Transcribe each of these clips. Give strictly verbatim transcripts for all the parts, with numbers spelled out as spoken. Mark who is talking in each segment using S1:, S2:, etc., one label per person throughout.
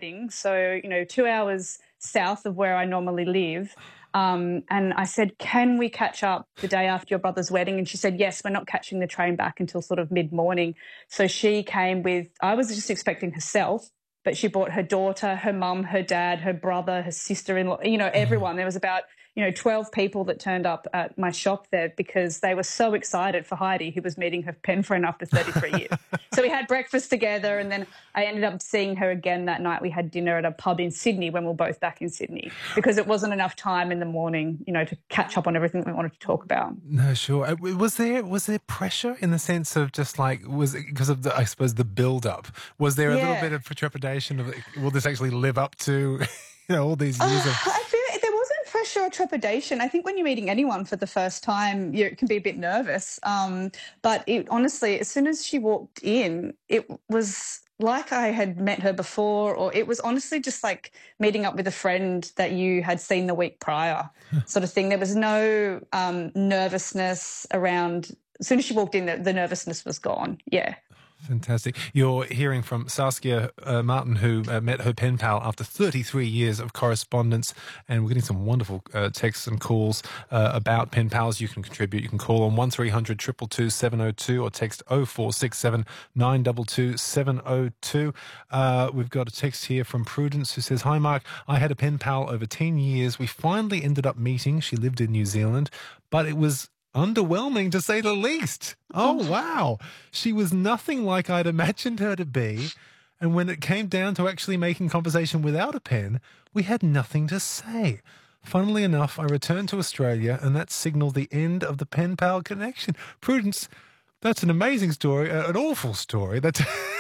S1: wedding, so, you know, two hours south of where I normally live. Um, and I said, can we catch up the day after your brother's wedding? And she said, yes, we're not catching the train back until sort of mid-morning. So she came with, I was just expecting herself, but she brought her daughter, her mum, her dad, her brother, her sister-in-law, you know, everyone. There was about, you know, twelve people that turned up at my shop there because they were so excited for Heidi, who was meeting her pen friend after thirty-three years. So we had breakfast together, and then I ended up seeing her again that night. We had dinner at a pub in Sydney when we were both back in Sydney because it wasn't enough time in the morning, you know, to catch up on everything we wanted to talk about.
S2: No, sure. Uh, Was there was there pressure in the sense of just like, was it because of the, I suppose, the build-up? Was there a
S1: Yeah.
S2: little bit of trepidation of, like, will this actually live up to, you know, all these years
S1: Uh,
S2: of...
S1: I feel there wasn't pressure or trepidation. I think when you're meeting anyone for the first time, you can be a bit nervous. Um, but it, honestly, as soon as she walked in, it was like I had met her before, or it was honestly just like meeting up with a friend that you had seen the week prior, sort of thing. There was no um, nervousness around. As soon as she walked in, the, the nervousness was gone. Yeah.
S2: Fantastic. You're hearing from Saskia uh, Martin, who uh, met her pen pal after thirty-three years of correspondence, and we're getting some wonderful uh, texts and calls uh, about pen pals. You can contribute. You can call on one three hundred two two two seven oh two or text oh four six seven nine two two seven oh two. Uh, we've got a text here from Prudence who says, "Hi Mark, I had a pen pal over ten years. We finally ended up meeting. She lived in New Zealand, but it was underwhelming, to say the least. Oh, wow. She was nothing like I'd imagined her to be. And when it came down to actually making conversation without a pen, we had nothing to say. Funnily enough, I returned to Australia, and that signaled the end of the pen pal connection." Prudence, that's an amazing story, uh, an awful story. That's...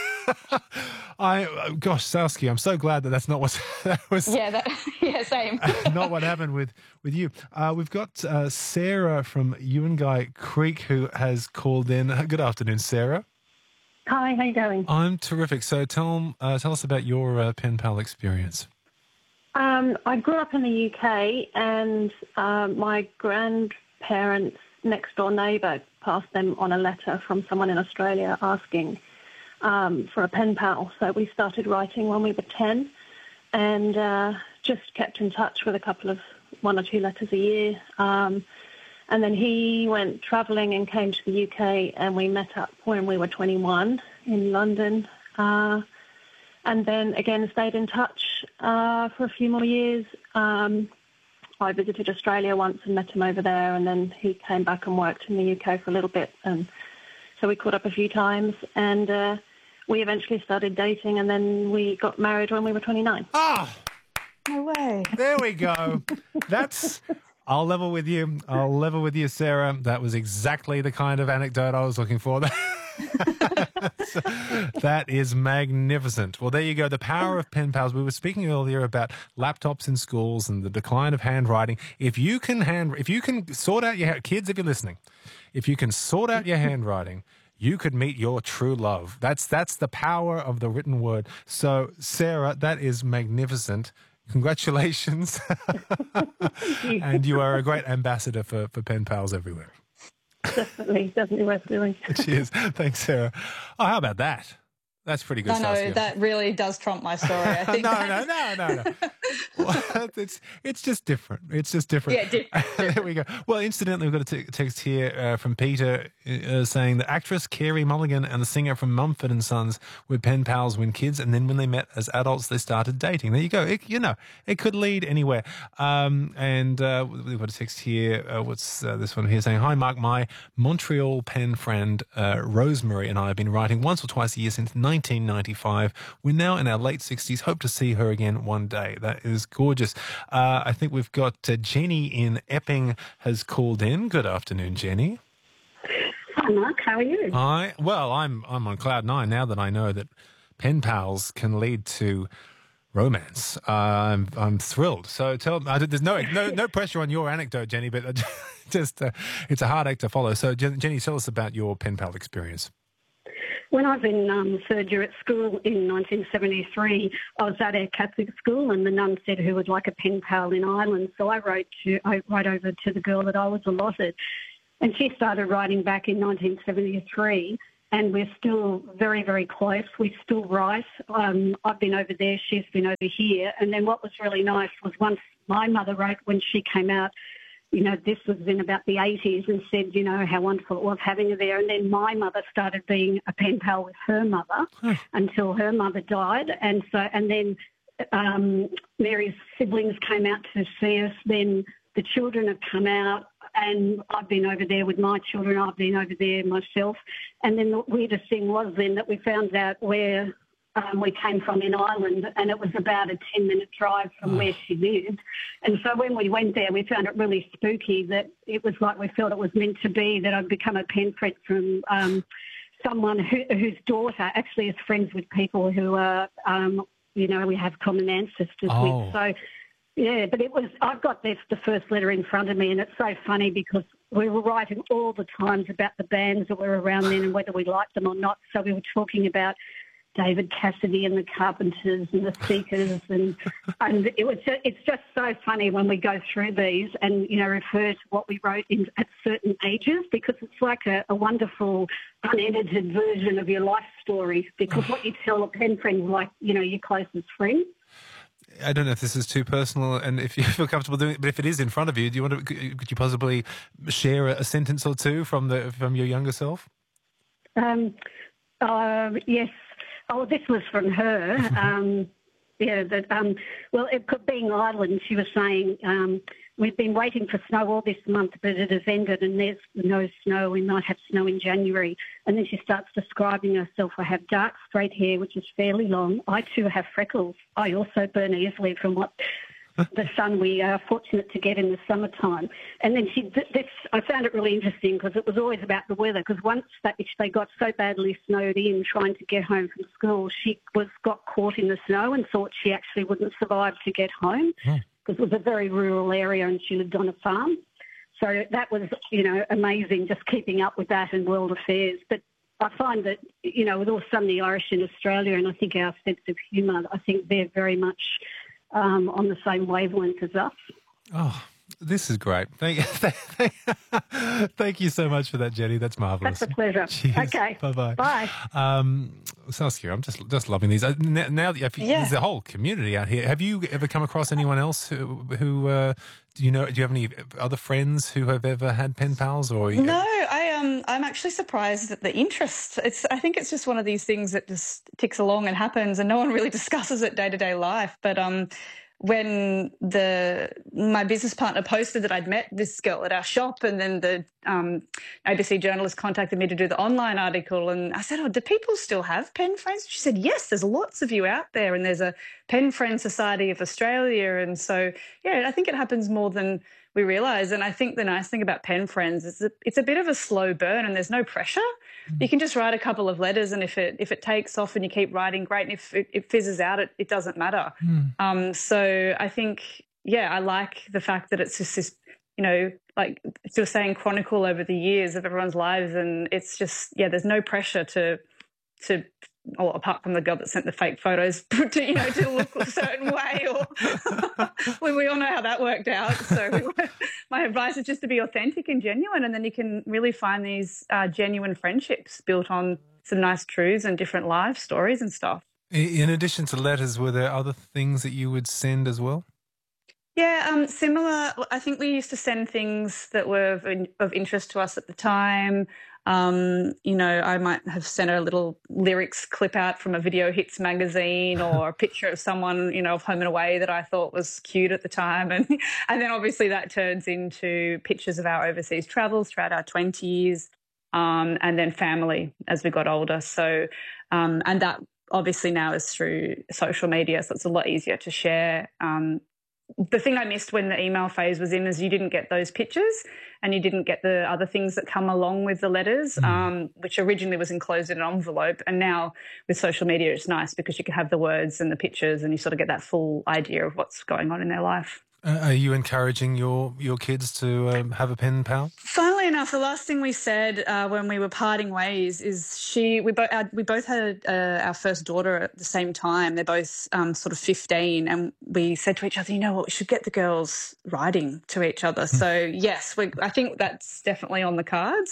S2: I gosh, Saskia, I'm so glad that that's not what that was.
S1: Yeah, that, yeah, same.
S2: Not what happened with with you. Uh, we've got uh, Sarah from Ewangai Creek who has called in. Good afternoon, Sarah.
S3: Hi, how you going?
S2: I'm terrific. So tell uh, tell us about your uh, pen pal experience.
S3: Um, I grew up in the U K, and uh, my grandparents' next door neighbour passed them on a letter from someone in Australia asking um, for a pen pal. So we started writing when we were ten, and uh, just kept in touch with a couple of one or two letters a year. Um, and then he went travelling and came to the U K, and we met up when we were twenty-one in London. Uh, and then again stayed in touch uh, for a few more years. Um, I visited Australia once and met him over there, and then he came back and worked in the U K for a little bit, and so we caught up a few times, and uh, we eventually started dating, and then we got married when we were twenty-nine.
S2: Ah,
S1: No way.
S2: there we go. That's... I'll level with you. I'll level with you, Sarah. That was exactly the kind of anecdote I was looking for. That is magnificent. Well, there you go. The power of pen pals. We were speaking earlier about laptops in schools and the decline of handwriting. If you can hand, if you can sort out your kids, if you're listening, if you can sort out your handwriting, you could meet your true love. That's that's the power of the written word. So, Sarah, that is magnificent. Congratulations.
S3: you.
S2: And you are a great ambassador for, for pen pals everywhere.
S3: Definitely, definitely worth doing.
S2: Cheers. Thanks, Sarah. Oh, how about that? That's pretty good,
S1: No, no,
S2: Saskia.
S1: that really does trump my story. I think
S2: no,
S1: that-
S2: no, no, no, no. Well, it's it's just different. It's just different.
S1: Yeah, different.
S2: There we go. Well, incidentally, we've got a t- text here uh, from Peter uh, saying the actress Carey Mulligan and the singer from Mumford and Sons were pen pals when kids, and then when they met as adults, they started dating. There you go. It, you know, it could lead anywhere. Um, and uh, we've got a text here. Uh, what's uh, this one here saying? Hi, Mark. My Montreal pen friend uh, Rosemary and I have been writing once or twice a year since nineteen ninety-five. We're now in our late sixties. Hope to see her again one day. That is gorgeous. Uh, I think we've got uh, Jenny in Epping has called in. Good afternoon, Jenny.
S4: Hi, Mark. How are you?
S2: I well, I'm I'm on cloud nine now that I know that pen pals can lead to romance. Uh, I'm I'm thrilled. So tell I, there's no no no pressure on your anecdote, Jenny, but just uh, it's a hard act to follow. So Jenny, tell us about your pen pal experience.
S4: When I was in um, third year at school in nineteen seventy-three, I was at a Catholic school, and the nun said who would like a pen pal in Ireland. So I wrote to I wrote over to the girl that I was allotted, and she started writing back in nineteen seventy-three. and we're still very, very close. We still write. Um, I've been over there, she's been over here. And then what was really nice was once my mother wrote when she came out, you know, this was in about the eighties, and said, you know, how wonderful it was having her there. And then my mother started being a pen pal with her mother huh. until her mother died. And so, and then um, Mary's siblings came out to see us. Then the children have come out, and I've been over there with my children. I've been over there myself. And then the weirdest thing was then that we found out where um, we came from in Ireland, and it was about a ten-minute drive from oh. where she lived. And so when we went there, we found it really spooky that it was like we felt it was meant to be, that I'd become a pen friend from um, someone who, whose daughter actually is friends with people who are, um, you know, we have common ancestors
S2: oh.
S4: with. So, yeah, but it was, I've got this, the first letter in front of me, and it's so funny because we were writing all the times about the bands that were around then and whether we liked them or not. So we were talking about David Cassidy and the Carpenters and the Seekers, and and it was just, it's just so funny when we go through these and, you know, refer to what we wrote in, at certain ages, because it's like a, a wonderful unedited version of your life story, because what you tell a pen friend is like, you know, your closest friend.
S2: I don't know if this is too personal and if you feel comfortable doing it, but if it is in front of you, do you want to, could you possibly share a sentence or two from the from your younger self?
S4: Um, uh, yes. Oh, this was from her. Um, yeah, that. Um, well, it could, being Ireland, she was saying, um, we've been waiting for snow all this month, but it has ended and there's no snow. We might have snow in January. And then she starts describing herself. I have dark, straight hair, which is fairly long. I, too, have freckles. I also burn easily from what the sun we are fortunate to get in the summertime. And then she, this, I found it really interesting because it was always about the weather, because once that, they got so badly snowed in trying to get home from school, she was got caught in the snow and thought she actually wouldn't survive to get home, because yeah. it was a very rural area and she lived on a farm. So that was, you know, amazing, just keeping up with that and world affairs. But I find that, you know, with all some of the Irish in Australia, and I think our sense of humour, I think they're very much Um, on the same wavelength as us.
S2: Oh, this is great. Thank you, thank you so much for that, Jenny. That's marvellous.
S4: That's a pleasure.
S2: Cheers.
S4: Okay.
S2: Bye-bye.
S4: Bye.
S2: Um, Saskia, I'm just just loving these. Uh, Now, now that you,
S1: Yeah.
S2: there's a whole community out here. Have you ever come across anyone else who, who uh, do you know, do you have any other friends who have ever had pen pals? Or
S1: No, I um, I'm actually surprised at the interest. It's, I think it's just one of these things that just ticks along and happens, and no one really discusses it day to day life. But um, when the my business partner posted that I'd met this girl at our shop, and then the um, A B C journalist contacted me to do the online article, and I said, "Oh, do people still have pen friends?" She said, "Yes, there's lots of you out there, and there's a Pen Friend Society of Australia." And so, yeah, I think it happens more than we realise. And I think the nice thing about pen friends is that it's a bit of a slow burn, and there's no pressure. Mm. You can just write a couple of letters, and if it if it takes off and you keep writing, great. And if it, it fizzes out, it, it doesn't matter. Mm. Um, so I think, yeah, I like the fact that it's just this, you know, like still saying chronicle over the years of everyone's lives, and it's just, yeah, there's no pressure to to. Or apart from the girl that sent the fake photos to, you know, to look a certain way, or we, we all know how that worked out. So we, my advice is just to be authentic and genuine, and then you can really find these uh, genuine friendships built on some nice truths and different life stories and stuff.
S2: In addition to letters, were there other things that you would send as well?
S1: Yeah, um, similar. I think we used to send things that were of, of interest to us at the time. Um, you know, I might have sent her a little lyrics clip out from a Video Hits magazine, or a picture of someone, you know, of Home and Away that I thought was cute at the time. And, and then obviously that turns into pictures of our overseas travels throughout our twenties, um, and then family as we got older. So, um, and that obviously now is through social media, so it's a lot easier to share. Um, the thing I missed when the email phase was in is you didn't get those pictures, and you didn't get the other things that come along with the letters, mm. um, which originally was enclosed in an envelope. And now with social media, it's nice because you can have the words and the pictures, and you sort of get that full idea of what's going on in their life.
S2: Uh, are you encouraging your, your kids to um, have a pen pal?
S1: Funnily enough, the last thing we said uh, when we were parting ways is she. We both uh, we both had uh, our first daughter at the same time. They're both um, sort of fifteen, and we said to each other, you know what, we should get the girls writing to each other. So yes, we, I think that's definitely on the cards.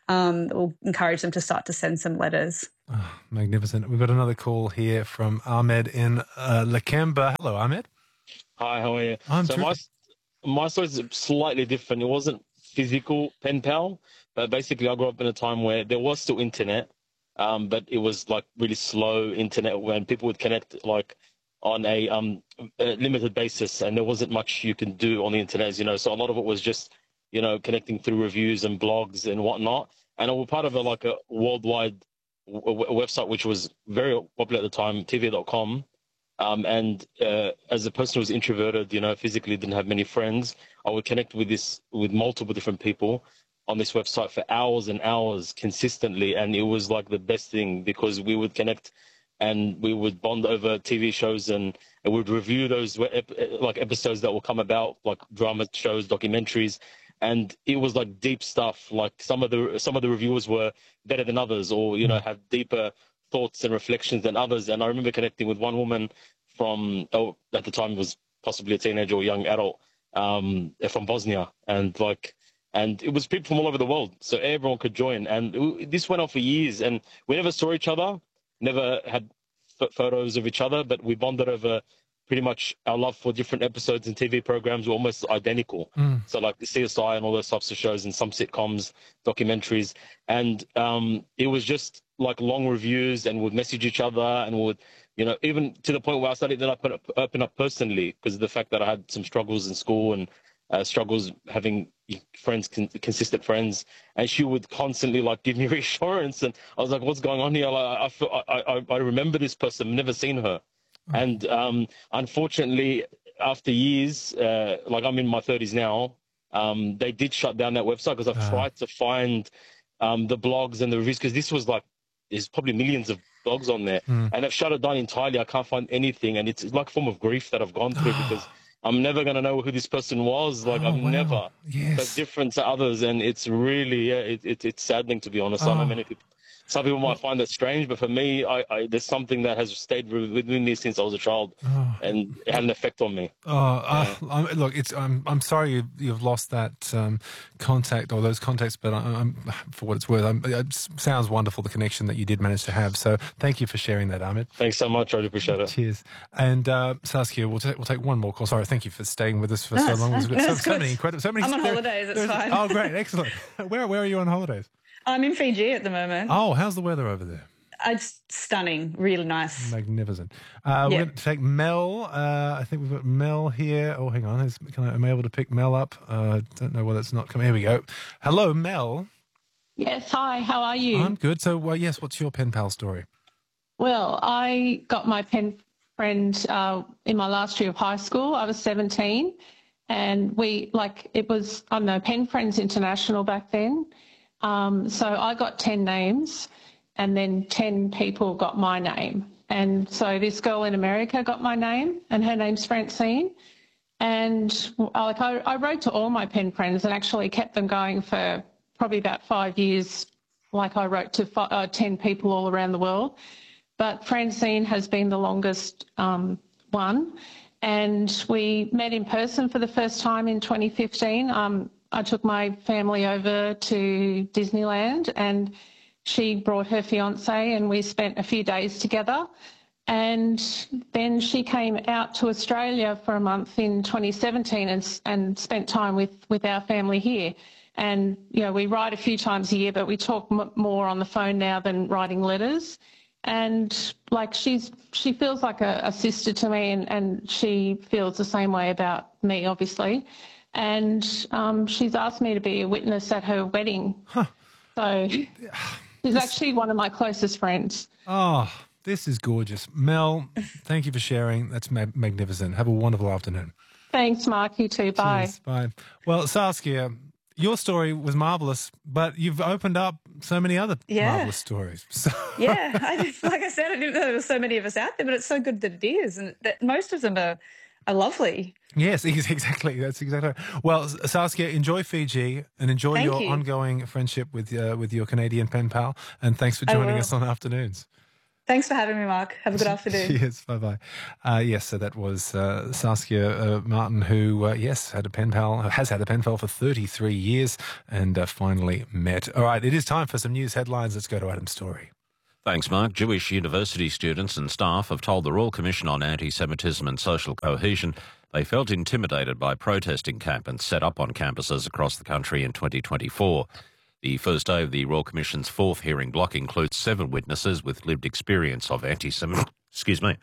S1: um, that will encourage them to start to send some letters.
S2: Oh, magnificent. We've got another call here from Ahmed in uh, Lakemba. Hello, Ahmed.
S5: Hi, how are you?
S2: I'm
S5: so my, my story is slightly different. It wasn't physical pen pal, but basically I grew up in a time where there was still internet, um, but it was like really slow internet when people would connect like on a, um, a limited basis, and there wasn't much you can do on the internet, as you know. So a lot of it was just, you know, connecting through reviews and blogs and whatnot. And I was part of a, like a worldwide w- w- website which was very popular at the time, T V dot com. Um, and uh, as a person who was introverted, you know, physically didn't have many friends, I would connect with this with multiple different people on this website for hours and hours consistently, and it was like the best thing because we would connect and we would bond over T V shows, and, and we'd review those ep- like episodes that will come about, like drama shows, documentaries, and it was like deep stuff. Like some of the some of the reviewers were better than others, or you know, have deeper thoughts and reflections than others. And I remember connecting with one woman from, oh, at the time was possibly a teenager or young adult, um, from Bosnia, and like, and it was people from all over the world, so everyone could join. And it, this went on for years, and we never saw each other, never had f- photos of each other, but we bonded over pretty much our love for different episodes and T V programs were almost identical. Mm. So like C S I and all those types of shows, and some sitcoms, documentaries. And um, it was just like long reviews, and we'd message each other, and would, you know, even to the point where I started then I put up, open up personally because of the fact that I had some struggles in school and uh, struggles having friends, con- consistent friends. And she would constantly like give me reassurance. And I was like, what's going on here? Like, I, feel, I, I, I remember this person, never seen her. And um, unfortunately, after years, uh, like I'm in my thirties now, um, they did shut down that website because I've uh. tried to find um, the blogs and the reviews, because this was like, there's probably millions of blogs on there. Mm. And I've shut it down entirely. I can't find anything. And it's like a form of grief that I've gone through because I'm never going to know who this person was. Like oh, I've wow. never.
S2: Yes.
S5: That's different to others. And it's really, yeah, it, it, it's saddening, to be honest. Oh. I know many people. Some people might find that strange, but for me, I, I, there's something that has stayed with me since I was a child, oh. and it had an effect on me.
S2: Oh, uh, uh, look, it's I'm I'm sorry you, you've lost that um, contact or those contacts, but I, I'm for what it's worth, I'm, it sounds wonderful, the connection that you did manage to have. So thank you for sharing that, Ahmed.
S5: Thanks so much. I really appreciate it.
S2: Cheers. And uh, Saskia, we'll take we'll take one more call. Sorry, thank you for staying with us for no, so long. We've got so, so many incredible, so many.
S1: I'm on there, holidays. It's fine.
S2: Oh, great, excellent. Where where are you on holidays?
S1: I'm in Fiji at the moment.
S2: Oh, how's the weather over there?
S1: It's stunning, really nice.
S2: Magnificent. Uh, we're
S1: yep.
S2: going to take Mel. Uh, I think we've got Mel here. Oh, hang on. Is, can I, am I able to pick Mel up? I uh, don't know why that's not coming. Here we go. Hello, Mel.
S6: Yes, hi. How are you?
S2: I'm good. So, well, yes, what's your pen pal story?
S6: Well, I got my pen friend uh, in my last year of high school. I was seventeen, and we, like, it was, I don't know, Pen Friends International back then. Um, so I got ten names, and then ten people got my name. And so this girl in America got my name, and her name's Francine. And like I, I wrote to all my pen friends and actually kept them going for probably about five years. Like I wrote to five, uh, ten people all around the world. But Francine has been the longest um, one. And we met in person for the first time in twenty fifteen. Um, I took my family over to Disneyland, and she brought her fiancé, and we spent a few days together. And then she came out to Australia for a month in twenty seventeen and, and spent time with, with our family here. And, you know, we write a few times a year, but we talk m- more on the phone now than writing letters. And, like, she's she feels like a, a sister to me, and, and she feels the same way about me, obviously. And um, she's asked me to be a witness at her wedding. Huh. So she's this... actually one of my closest friends.
S2: Oh, this is gorgeous. Mel, thank you for sharing. That's ma- magnificent. Have a wonderful afternoon.
S6: Thanks, Mark. You too. Bye.
S2: Cheers. Bye. Well, Saskia, your story was marvellous, but you've opened up so many other
S1: yeah.
S2: marvellous stories. So...
S1: yeah, I just, like I said, I didn't know there were so many of us out there, but it's so good that it is, and that most of them are, are lovely.
S2: Yes, exactly. That's exactly right. Well, Saskia, enjoy Fiji and enjoy
S1: Thank
S2: your
S1: you.
S2: ongoing friendship with uh, with your Canadian pen pal. And thanks for joining us on Afternoons.
S1: Thanks for having me, Mark. Have a good afternoon.
S2: Cheers. Bye-bye. Uh, yes, so that was uh, Saskia uh, Martin, who, uh, yes, had a pen pal, has had a pen pal for thirty-three years and uh, finally met. All right, it is time for some news headlines. Let's go to Adam's story.
S7: Thanks, Mark. Jewish university students and staff have told the Royal Commission on Anti-Semitism and Social Cohesion they felt intimidated by protesting campaigns set up on campuses across the country in twenty twenty-four. The first day of the Royal Commission's fourth hearing block includes seven witnesses with lived experience of anti-Semitism, excuse me,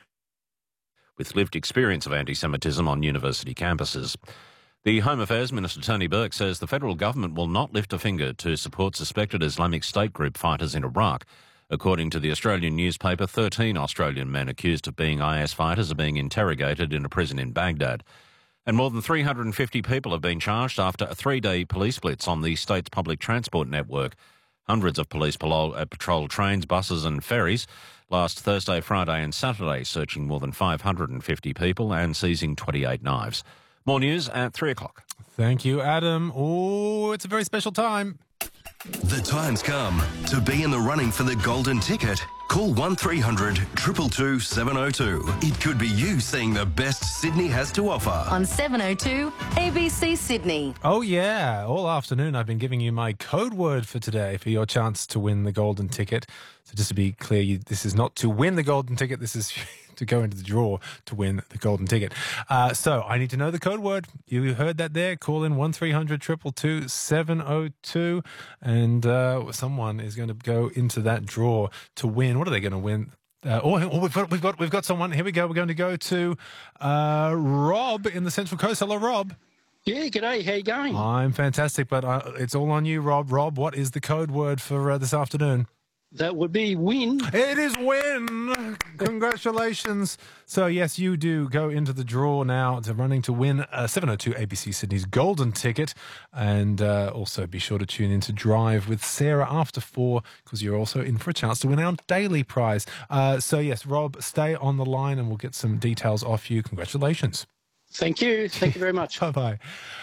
S7: with lived experience of anti-Semitism on university campuses. The Home Affairs Minister Tony Burke says the federal government will not lift a finger to support suspected Islamic State group fighters in Iraq. According to the Australian newspaper, thirteen Australian men accused of being I S fighters are being interrogated in a prison in Baghdad. And more than three hundred fifty people have been charged after a three-day police blitz on the state's public transport network. Hundreds of police patrol, uh, patrol trains, buses and ferries last Thursday, Friday and Saturday, searching more than five hundred fifty people and seizing twenty-eight knives. More news at three o'clock.
S2: Thank you, Adam. Oh, it's a very special time.
S8: The time's come to be in the running for the golden ticket. Call one three hundred two two two seven oh two. It could be you seeing the best Sydney has to offer.
S9: On seven oh two A B C Sydney.
S2: Oh, yeah. All afternoon I've been giving you my code word for today for your chance to win the golden ticket. So just to be clear, you, this is not to win the golden ticket. This is to go into the draw to win the golden ticket. Uh, so I need to know the code word. You heard that there. Call in one three hundred two two two seven oh two and uh, someone is going to go into that draw to win. What are they going to win? Uh, oh, oh, we've got, we've got, we've got someone. Here we go. We're going to go to uh, Rob in the Central Coast. Hello, Rob.
S10: Yeah, g'day. How you going?
S2: I'm fantastic, but uh, it's all on you, Rob. Rob, what is the code word for uh, this afternoon?
S10: That would be win.
S2: It is win. Congratulations. So, yes, you do go into the draw now to running to win a seven oh two A B C Sydney's golden ticket. And uh, also be sure to tune in to Drive with Sarah after four because you're also in for a chance to win our daily prize. Uh, so, yes, Rob, stay on the line and we'll get some details off you. Congratulations.
S10: Thank you. Thank you very much.
S2: Bye-bye.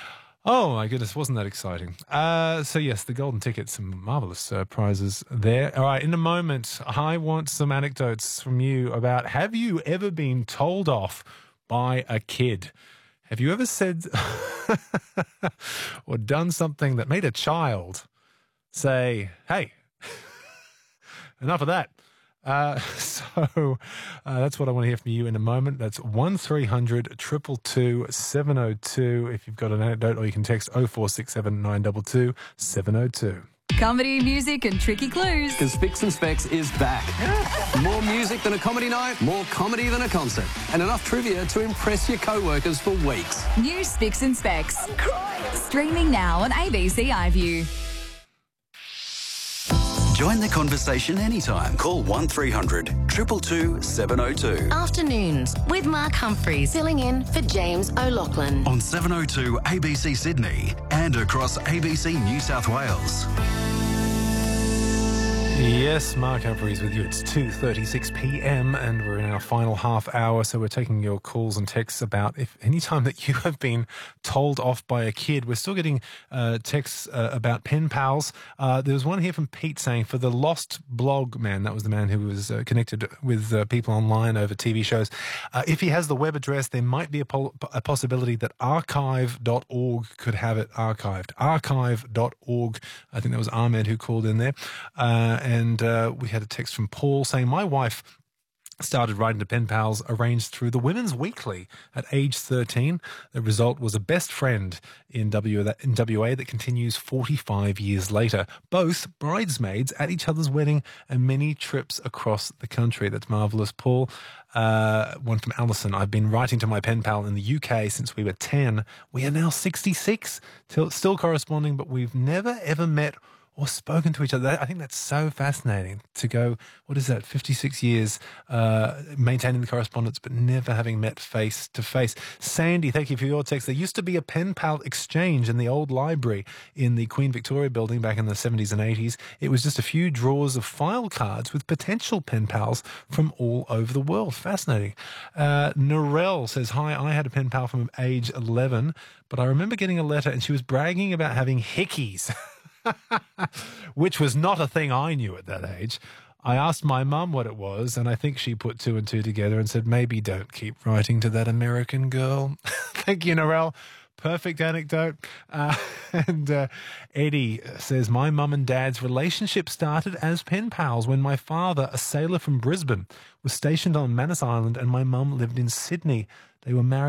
S2: Oh, my goodness, wasn't that exciting? Uh, so, yes, the golden ticket, some marvellous uh, prizes there. All right, in a moment, I want some anecdotes from you about have you ever been told off by a kid? Have you ever said or done something that made a child say, hey, enough of that? Uh, so uh, that's what I want to hear from you in a moment. That's one three hundred two two two seven oh two if you've got an anecdote, or you can text oh four six seven nine two two seven oh two.
S9: Comedy, music and tricky clues.
S11: Because Spicks and Specs is back. More music than a comedy night, more comedy than a concert, and enough trivia to impress your co-workers for weeks.
S9: New Spicks and Specs. I'm crying. Streaming now on A B C iView.
S8: Join the conversation anytime. Call one three hundred two two two seven oh two.
S9: Afternoons with Mark Humphreys filling in for James O'Loughlin.
S8: On seven oh two A B C Sydney and across A B C New South Wales.
S2: Yes, Mark Humphreys with you. It's two thirty-six p m and we're in our final half hour, so we're taking your calls and texts about if any time that you have been told off by a kid. We're still getting uh, texts uh, about pen pals. Uh, there was one here from Pete saying, for the lost blog man, that was the man who was uh, connected with uh, people online over T V shows, uh, if he has the web address, there might be a, po- a possibility that archive dot org could have it archived. archive dot org. I think that was Ahmed who called in there. Uh, And uh, we had a text from Paul saying, my wife started writing to pen pals arranged through the Women's Weekly at age thirteen. The result was a best friend in, w- in W A that continues forty-five years later. Both bridesmaids at each other's wedding and many trips across the country. That's marvellous, Paul. Uh, one from Alison. I've been writing to my pen pal in the U K since we were ten. We are now sixty-six, till, still corresponding, but we've never ever met or spoken to each other. I think that's so fascinating to go, what is that, fifty-six years uh, maintaining the correspondence but never having met face to face. Sandy, thank you for your text. There used to be a pen pal exchange in the old library in the Queen Victoria building back in the seventies and eighties. It was just a few drawers of file cards with potential pen pals from all over the world. Fascinating. Uh, Norel says, hi, I had a pen pal from age eleven, but I remember getting a letter and she was bragging about having hickeys. Which was not a thing I knew at that age. I asked my mum what it was, and I think she put two and two together and said, maybe don't keep writing to that American girl. Thank you, Narelle. Perfect anecdote. Uh, and uh, Eddie says, my mum and dad's relationship started as pen pals when my father, a sailor from Brisbane, was stationed on Manus Island and my mum lived in Sydney. They were married